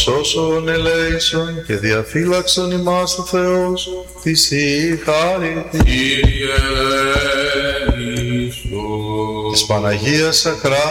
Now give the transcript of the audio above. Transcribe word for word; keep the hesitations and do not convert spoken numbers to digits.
σώσον ελέησον και διαφύλαξον ημάς ο Θεός της η χάρη Κύριε ελέησον. της Παναγίας Σαχρά